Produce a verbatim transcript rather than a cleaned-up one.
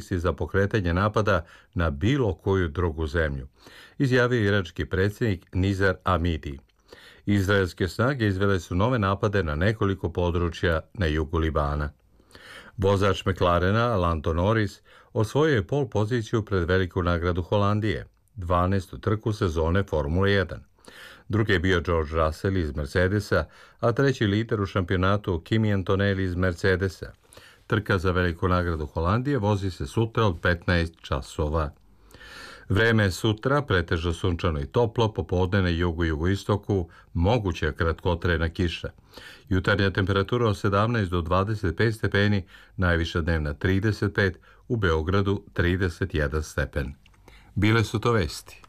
koristi za pokretanje napada na bilo koju drugu zemlju, izjavio irački predsjednik Nizar Amidi. Izraelske snage izvele su nove napade na nekoliko područja na jugu Libana. Vozač McLarena, Lando Norris, osvojio je pol poziciju pred veliku nagradu Holandije, dvanaestu trku sezone Formule jedan. Drugi je bio George Russell iz Mercedesa, a treći lider u šampionatu Kimi Antonelli iz Mercedesa. Trka za veliku nagradu Holandije vozi se sutra od petnaest časova. Vreme je sutra pretežno sunčano i toplo, popodne na jugu i jugoistoku moguća kratkotrajna kiša. Jutarnja temperatura od sedamnaest do dvadeset pet stepeni, najviša dnevna trideset pet, u Beogradu trideset jedan stepen. Bile su to vesti.